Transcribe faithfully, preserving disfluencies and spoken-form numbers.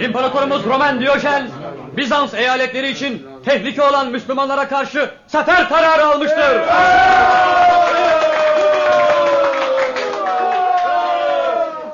İmparatorumuz Roman Diyojen, Bizans eyaletleri için tehlike olan Müslümanlara karşı sefer kararı almıştır.